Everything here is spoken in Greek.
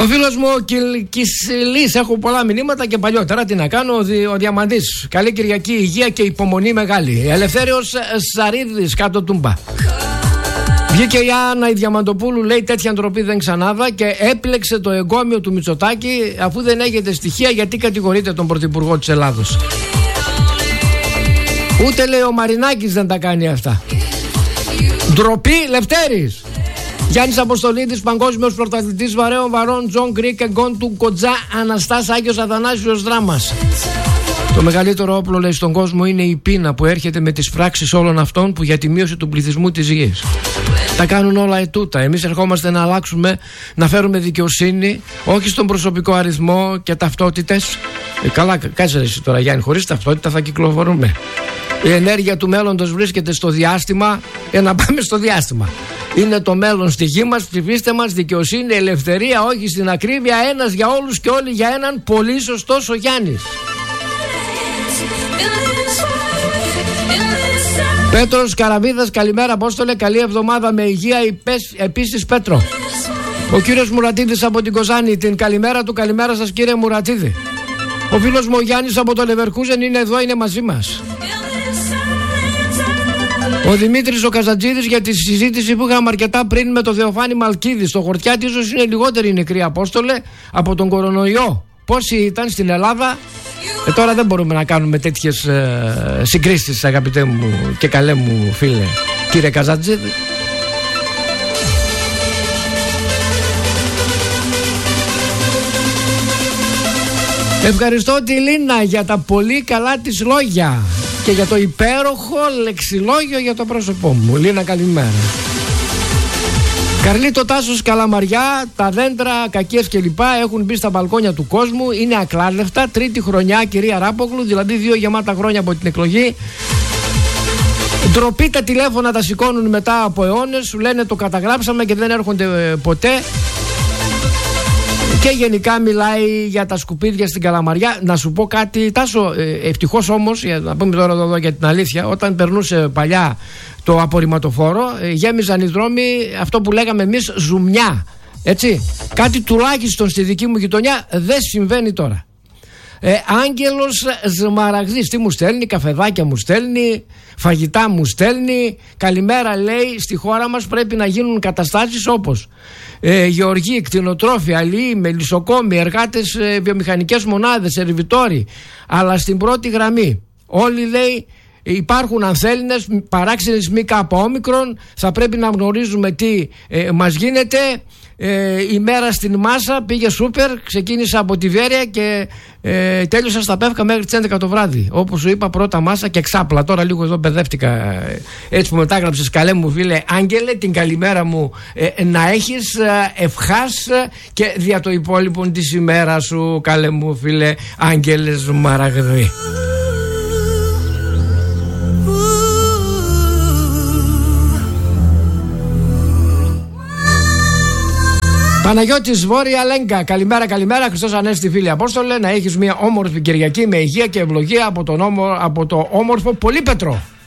Ο φίλος μου ο Κισιλής, έχω πολλά μηνύματα και παλιότερα. Τι να κάνω, ο Διαμαντής. Καλή Κυριακή, υγεία και υπομονή μεγάλη. Ελευθέριος Σαρίδης, κάτω Τούμπα. Βγήκε η Άννα η Διαμαντοπούλου, λέει τέτοια ντροπή δεν ξανάδα και έπλεξε το εγκόμιο του Μητσοτάκη. Αφού δεν έχετε στοιχεία, γιατί κατηγορείτε τον Πρωθυπουργό της Ελλάδος? Ούτε λέει ο Μαρινάκης δεν τα κάνει αυτά. Ντροπή, Λευτέρης. Γιάννης Αποστολίδης, παγκόσμιος πρωταθλητής βαρέων βαρών, Τζον Γκρίκ, εγκόν του Κοτζά, Αναστάς Άγιος Αθανάσιος Δράμας. Το μεγαλύτερο όπλο, λέει, στον κόσμο είναι η πείνα που έρχεται με τις πράξεις όλων αυτών που για τη μείωση του πληθυσμού της γης. Τα κάνουν όλα ετούτα. Εμείς ερχόμαστε να αλλάξουμε, να φέρουμε δικαιοσύνη, όχι στον προσωπικό αριθμό και ταυτότητες. Καλά, κάτσε εσύ τώρα, Γιάννη, χωρίς ταυτότητα θα κυκλοφορούμε. Η ενέργεια του μέλλοντος βρίσκεται στο διάστημα. Να πάμε στο διάστημα. Είναι το μέλλον στη γη μας. Ψηφίστε μας. Δικαιοσύνη, ελευθερία, όχι στην ακρίβεια. Ένας για όλους και όλοι για έναν. Πολύ σωστός ο Γιάννης. Πέτρος Καραβίδας, καλημέρα Απόστολε, καλή εβδομάδα με υγεία. Επίσης Πέτρο. Ο κύριος Μουρατίδης από την Κοζάνη, την καλημέρα του, καλημέρα σας κύριε Μουρατίδη. Ο φίλος μου ο Γιάννης από το Λεβερκούζεν είναι εδώ, είναι μαζί μας. Ο Δημήτρης ο Καζαντζίδης για τη συζήτηση που είχαμε αρκετά πριν με το Θεοφάνη Μαλκίδη. Στο Χορτιάτι ίσως είναι λιγότεροι νεκροί Απόστολε από τον κορονοϊό. Πόσοι ήταν στην Ελλάδα? Τώρα δεν μπορούμε να κάνουμε τέτοιες συγκρίσεις, αγαπητέ μου και καλέ μου φίλε κύριε Καζαντζίδη. Ευχαριστώ τη Λίνα για τα πολύ καλά της λόγια και για το υπέροχο λεξιλόγιο για το πρόσωπό μου. Λίνα, καλημέρα. Καρλίτο Τάσος, Καλαμαριά, τα δέντρα, κακίες κλπ. Έχουν μπει στα μπαλκόνια του κόσμου. Είναι ακλάλευτα. Τρίτη χρονιά, κυρία Ράπογλου, δηλαδή 2 γεμάτα χρόνια από την εκλογή. Ντροπή, τα τηλέφωνα τα σηκώνουν μετά από αιώνες. Σου λένε το καταγράψαμε και δεν έρχονται ποτέ. Και γενικά μιλάει για τα σκουπίδια στην Καλαμαριά. Να σου πω κάτι, Τάσο, ευτυχώς όμως, να πούμε τώρα εδώ για την αλήθεια, όταν περνούσε παλιά το απορριμματοφόρο, γέμιζαν οι δρόμοι αυτό που λέγαμε εμείς ζουμιά. Έτσι. Κάτι τουλάχιστον στη δική μου γειτονιά δεν συμβαίνει τώρα. Άγγελος Σμαραγδής, τι μου στέλνει? Καφεδάκια μου στέλνει, φαγητά μου στέλνει. Καλημέρα, λέει, στη χώρα μας πρέπει να γίνουν καταστάσεις όπως γεωργοί, κτηνοτρόφοι, αλληλοί, μελισσοκόμοι, εργάτες, βιομηχανικές μονάδες, σερβιτόροι. Αλλά στην πρώτη γραμμή όλοι, λέει, υπάρχουν ανθέλινες, παράξενες μήκα από όμικρον. Θα πρέπει να γνωρίζουμε τι μας γίνεται. Η μέρα στην Μάσα πήγε σούπερ, ξεκίνησα από τη Βέρεια και τέλειωσα στα Πεύκα μέχρι τις 11 το βράδυ. Όπως σου είπα, πρώτα Μάσα και ξάπλα. Τώρα λίγο εδώ μπερδεύτηκα. Έτσι που μετάγραψες, καλέ μου φίλε Άγγελε, την καλημέρα μου να έχεις, ευχάς και δια το υπόλοιπο της ημέρας σου, καλέ μου φίλε Άγγελε Σμαραγδί. Παναγιώτης Βόρεια Λέγκα, καλημέρα, καλημέρα. Χριστός Ανέστη, φίλε Απόστολε, να έχεις μια όμορφη Κυριακή με υγεία και ευλογία από το όμορφο Πολύπετρο.